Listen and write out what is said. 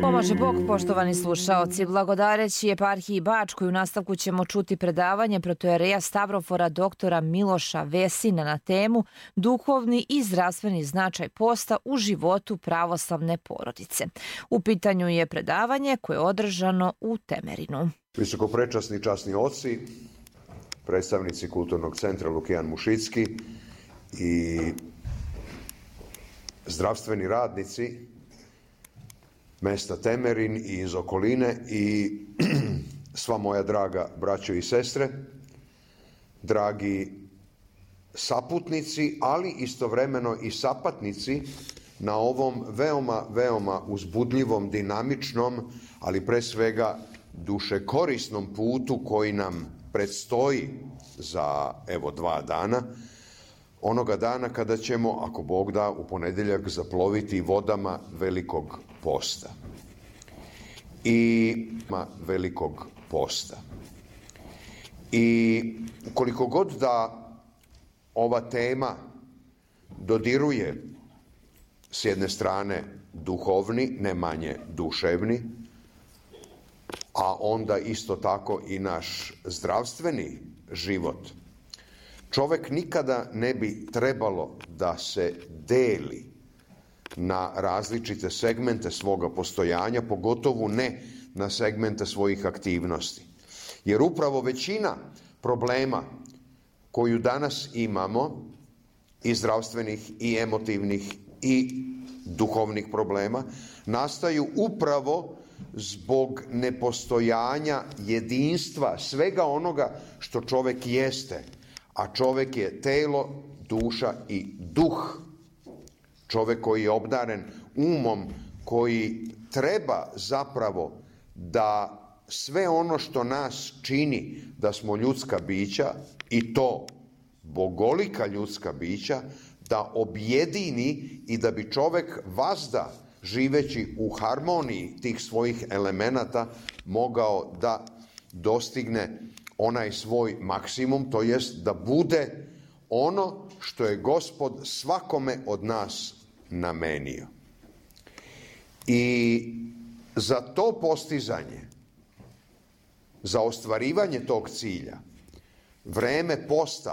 Pomaže Bog, poštovani slušaoci. Blagodareći eparhiji Bačkoj, u nastavku ćemo čuti predavanje protojereja Stavrofora doktora Miloša Vesina na temu duhovni i zdravstveni značaj posta u životu pravoslavne porodice. U pitanju je predavanje koje je održano u Temerinu. Visokoprečasni časni oci, predstavnici Kulturnog centra Lukijan Mušicki i zdravstveni radnici mesta Temerin i iz okoline i sva moja draga braćo i sestre, dragi saputnici, ali istovremeno i sapatnici na ovom veoma uzbudljivom, dinamičnom, ali pre svega dušekorisnom putu koji nam predstoji za 2 dana, onoga dana kada ćemo, ako Bog da, u ponedeljak zaploviti vodama Velikog posta. I koliko god da ova tema dodiruje s jedne strane duhovni, ne manje duševni, a onda isto tako i naš zdravstveni život, čovek nikada ne bi trebalo da se deli na različite segmente svoga postojanja, pogotovo ne na segmente svojih aktivnosti. Jer upravo većina problema koju danas imamo, i zdravstvenih, i emotivnih, i duhovnih problema, nastaju upravo zbog nepostojanja jedinstva svega onoga što čovek jeste, a čovek je telo, duša i duh. Čovek koji je obdaren umom, koji treba zapravo da sve ono što nas čini da smo ljudska bića, i to bogolika ljudska bića, da objedini i da bi čovek vazda, živeći u harmoniji tih svojih elemenata, mogao da dostigne onaj svoj maksimum, to jest da bude ono što je Gospod svakome od nas namenio. I za to postizanje, za ostvarivanje tog cilja, vreme posta